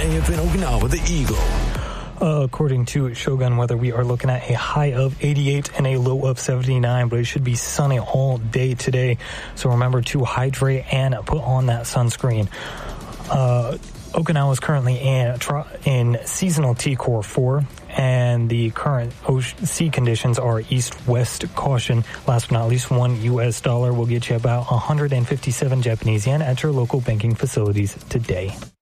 AFN Okinawa, the Eagle. According to Shogun Weather, we are looking at a high of 88 and a low of 79, but it should be sunny all day today. So remember to hydrate and put on that sunscreen. Okinawa is currently in seasonal T-Core 4, and the current sea conditions are east-west caution. Last but not least, $1 US will get you about 157 Japanese yen at your local banking facilities today.